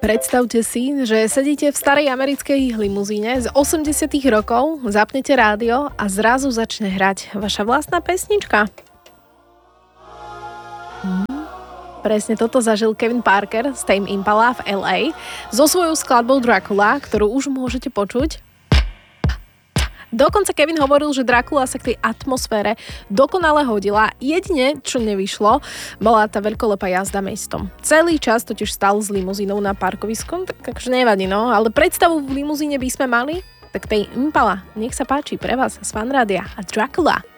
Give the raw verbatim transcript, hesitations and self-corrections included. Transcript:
Predstavte si, že sedíte v starej americkej limuzíne z osemdesiatych rokov, zapnete rádio a zrazu začne hrať vaša vlastná pesnička. Hm. Presne toto zažil Kevin Parker z Tame Impala v el ej so svojou skladbou Dracula, ktorú už môžete počuť. Dokonca Kevin hovoril, že Dracula sa k tej atmosfére dokonale hodila. Jedine, čo nevyšlo, bola tá veľkolepá jazda mestom. Celý čas totiž stal s limuzínou na parkovisku, tak akože nevadí, no. Ale predstavu v limuzíne by sme mali, tak tej Impala, nech sa páči pre vás z Fan Rádia a Dracula.